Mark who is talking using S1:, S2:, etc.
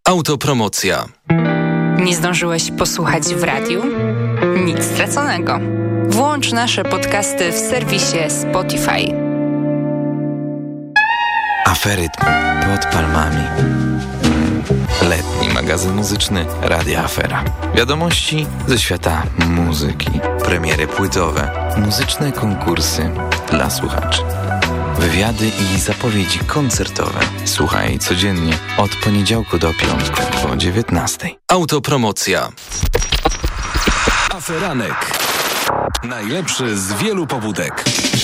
S1: Autopromocja.
S2: Nie zdążyłeś posłuchać w radiu? Nic straconego. Włącz nasze podcasty w serwisie Spotify.
S3: Aferytm pod palmami. Letni magazyn muzyczny Radia Afera. Wiadomości ze świata muzyki. Premiery płytowe. Muzyczne konkursy dla słuchaczy. Wywiady i zapowiedzi koncertowe. Słuchaj codziennie od poniedziałku do piątku po 19:00.
S1: Autopromocja.
S4: Aferanek. Najlepszy z wielu pobudek.